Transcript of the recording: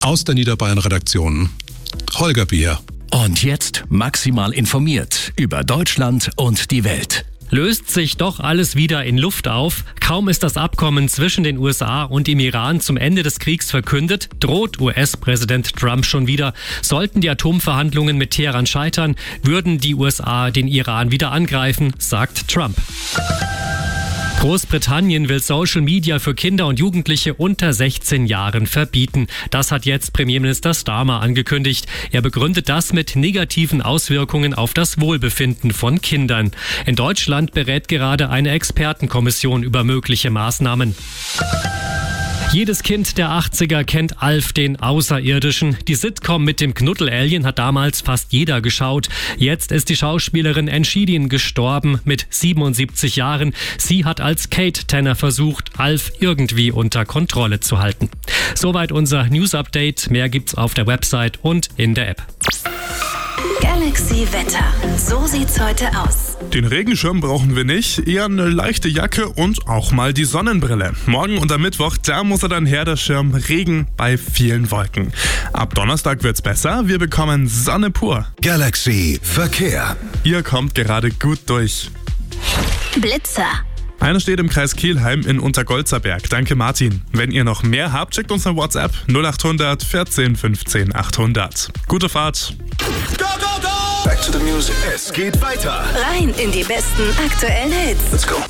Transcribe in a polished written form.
Aus der Niederbayern-Redaktion, Holger Bier. Und jetzt maximal informiert über Deutschland und die Welt. Löst sich doch alles wieder in Luft auf. Kaum ist das Abkommen zwischen den USA und dem Iran zum Ende des Kriegs verkündet, droht US-Präsident Trump schon wieder. Sollten die Atomverhandlungen mit Teheran scheitern, würden die USA den Iran wieder angreifen, sagt Trump. Großbritannien will Social Media für Kinder und Jugendliche unter 16 Jahren verbieten. Das hat jetzt Premierminister Starmer angekündigt. Er begründet das mit negativen Auswirkungen auf das Wohlbefinden von Kindern. In Deutschland berät gerade eine Expertenkommission über mögliche Maßnahmen. Jedes Kind der 80er kennt Alf, den Außerirdischen. Die Sitcom mit dem Knuddel-Alien hat damals fast jeder geschaut. Jetzt ist die Schauspielerin Enschidin gestorben mit 77 Jahren. Sie hat als Kate Tanner versucht, Alf irgendwie unter Kontrolle zu halten. Soweit unser News-Update. Mehr gibt's auf der Website und in der App. Galaxy Wetter. So sieht's heute aus. Den Regenschirm brauchen wir nicht, eher eine leichte Jacke und auch mal die Sonnenbrille. Morgen und am Mittwoch, da muss er dann her, der Schirm. Regen bei vielen Wolken. Ab Donnerstag wird's besser, wir bekommen Sonne pur. Galaxy Verkehr. Ihr kommt gerade gut durch. Blitzer. Einer steht im Kreis Kelheim in Untergolzerberg. Danke Martin. Wenn ihr noch mehr habt, schickt uns eine WhatsApp 0800 14 15 800. Gute Fahrt. Go, go, go! Back to the music. Es geht weiter. Rein in die besten aktuellen Hits. Let's go.